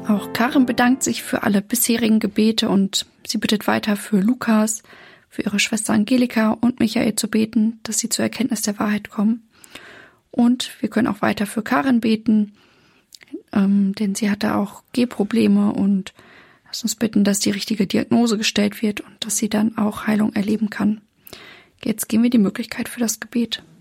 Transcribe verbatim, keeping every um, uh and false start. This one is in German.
Auch Karin bedankt sich für alle bisherigen Gebete und sie bittet weiter für Lukas, für ihre Schwester Angelika und Michael zu beten, dass sie zur Erkenntnis der Wahrheit kommen. Und wir können auch weiter für Karin beten, ähm, denn sie hatte auch Gehprobleme und lass uns bitten, dass die richtige Diagnose gestellt wird und dass sie dann auch Heilung erleben kann. Jetzt geben wir die Möglichkeit für das Gebet.